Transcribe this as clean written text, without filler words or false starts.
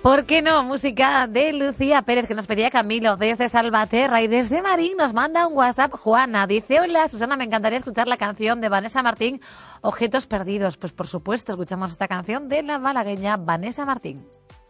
¿Por qué no? Música de Lucía Pérez, que nos pedía Camilo desde Salvaterra, y desde Marín nos manda un WhatsApp Juana. Dice: hola Susana, me encantaría escuchar la canción de Vanessa Martín, Objetos Perdidos. Pues por supuesto, escuchamos esta canción de la malagueña Vanessa Martín.